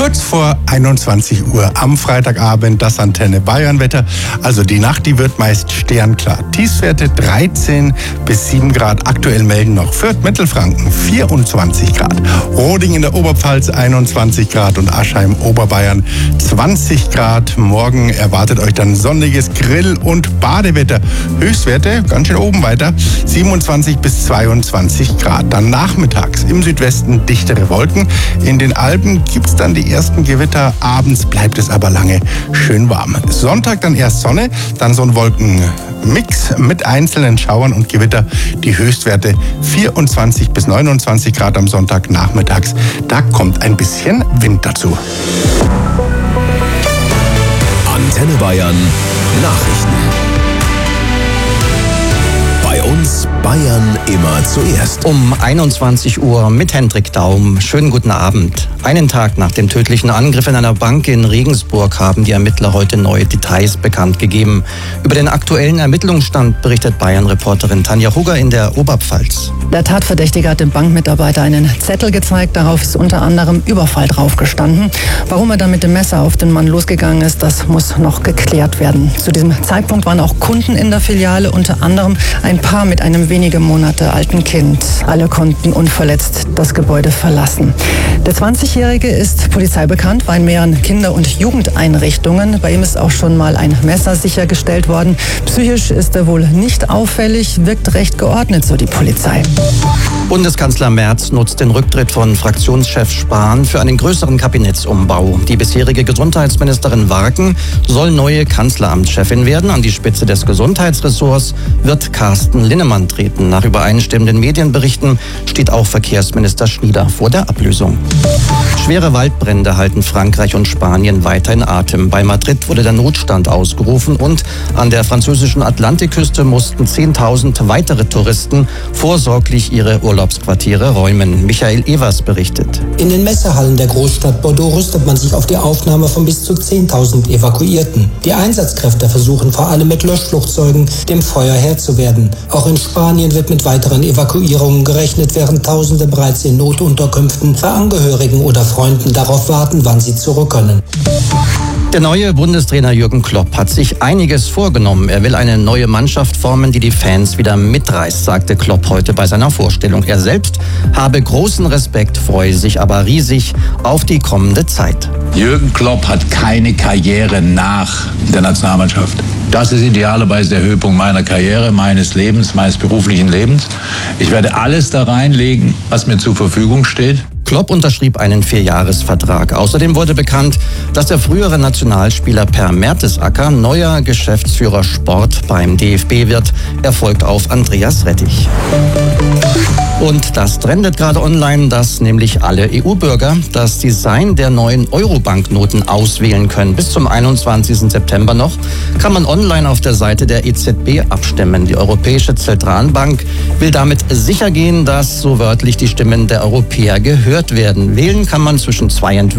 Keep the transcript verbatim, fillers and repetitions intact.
Kurz vor einundzwanzig Uhr am Freitagabend das Antenne Bayern Wetter. Also die Nacht, die wird meist sternklar. Tiefstwerte dreizehn bis sieben Grad. Aktuell melden noch Fürth, Mittelfranken vierundzwanzig Grad. Roding in der Oberpfalz einundzwanzig Grad und Aschheim, Oberbayern zwanzig Grad. Morgen erwartet euch dann sonniges Grill- und Badewetter. Höchstwerte ganz schön oben weiter, siebenundzwanzig bis zweiundzwanzig Grad. Dann nachmittags im Südwesten dichtere Wolken. In den Alpen gibt es dann die ersten Gewitter. Abends bleibt es aber lange schön warm. Sonntag dann erst Sonne, dann so ein Wolkenmix mit einzelnen Schauern und Gewitter. Die Höchstwerte vierundzwanzig bis neunundzwanzig Grad am Sonntag nachmittags. Da kommt ein bisschen Wind dazu. Antenne Bayern Nachrichten. Bei uns Bayern immer zuerst. Um einundzwanzig Uhr mit Hendrik Daum. Schönen guten Abend. Einen Tag nach dem tödlichen Angriff in einer Bank in Regensburg haben die Ermittler heute neue Details bekannt gegeben. Über den aktuellen Ermittlungsstand berichtet Bayern-Reporterin Tanja Hugger in der Oberpfalz. Der Tatverdächtige hat dem Bankmitarbeiter einen Zettel gezeigt. Darauf ist unter anderem Überfall drauf gestanden. Warum er dann mit dem Messer auf den Mann losgegangen ist, das muss noch geklärt werden. Zu diesem Zeitpunkt waren auch Kunden in der Filiale, unter anderem ein Paar mit einem wenige Monate alten Kind. Alle konnten unverletzt das Gebäude verlassen. Der zwanzigjährige ist polizeibekannt, war in mehreren Kinder- und Jugendeinrichtungen. Bei ihm ist auch schon mal ein Messer sichergestellt worden. Psychisch ist er wohl nicht auffällig, wirkt recht geordnet, so die Polizei. Bundeskanzler Merz nutzt den Rücktritt von Fraktionschef Spahn für einen größeren Kabinettsumbau. Die bisherige Gesundheitsministerin Warken soll neue Kanzleramtschefin werden. An die Spitze des Gesundheitsressorts wird Carsten Linnemann treten. Nach übereinstimmenden Medienberichten steht auch Verkehrsminister Schnieder vor der Ablösung. Schwere Waldbrände halten Frankreich und Spanien weiter in Atem. Bei Madrid wurde der Notstand ausgerufen und an der französischen Atlantikküste mussten zehntausend weitere Touristen vorsorglich ihre Urlaubsquartiere räumen. Michael Evers berichtet. In den Messehallen der Großstadt Bordeaux rüstet man sich auf die Aufnahme von bis zu zehntausend Evakuierten. Die Einsatzkräfte versuchen vor allem mit Löschflugzeugen dem Feuer Herr zu werden. Auch in Spanien wird mit weiteren Evakuierungen gerechnet, während Tausende bereits in Notunterkünften bei Angehörigen oder Freunden darauf warten, wann sie zurück können. Der neue Bundestrainer Jürgen Klopp hat sich einiges vorgenommen. Er will eine neue Mannschaft formen, die die Fans wieder mitreißt, sagte Klopp heute bei seiner Vorstellung. Er selbst habe großen Respekt, freue sich aber riesig auf die kommende Zeit. Jürgen Klopp hat keine Karriere nach der Nationalmannschaft. Das ist idealerweise der Höhepunkt meiner Karriere, meines Lebens, meines beruflichen Lebens. Ich werde alles da reinlegen, was mir zur Verfügung steht. Klopp unterschrieb einen Vierjahresvertrag. Außerdem wurde bekannt, dass der frühere Nationalspieler Per Mertesacker neuer Geschäftsführer Sport beim D F B wird. Er folgt auf Andreas Rettich. Und das trendet gerade online, dass nämlich alle E U-Bürger das Design der neuen Euro-Banknoten auswählen können. Bis zum einundzwanzigsten September noch kann man online auf der Seite der E Z B abstimmen. Die Europäische Zentralbank will damit sicher gehen, dass so wörtlich die Stimmen der Europäer gehört werden. Wählen kann man zwischen zwei Entwürfen.